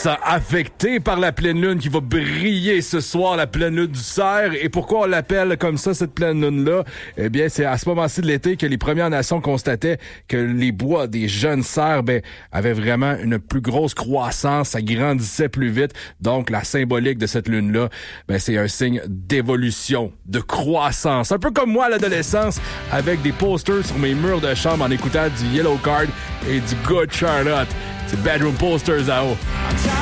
sent affecté par la pleine lune qui va briller ce soir, la pleine lune du cerf. Et pourquoi on l'appelle comme ça, cette pleine lune-là? Eh bien, c'est à ce moment-ci de l'été que les Premières Nations constataient que les bois des jeunes cerfs avaient vraiment une plus grosse croissance, ça grandissait plus vite. Donc, la symbolique de cette lune-là, c'est un signe d'évolution, de croissance. Un peu comme moi à l'adolescence, avec des posters sur mes murs de chambre en écoutant du Yellow Card et du Good Charlotte. C'est Bedroom Posters à eau.